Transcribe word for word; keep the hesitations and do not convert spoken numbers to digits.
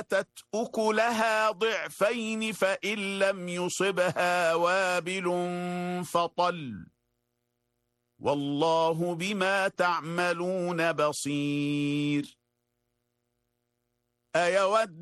آتت أكلها ضعفين فإن لم يصبها وابل فطل والله بما تعملون بصير. أيود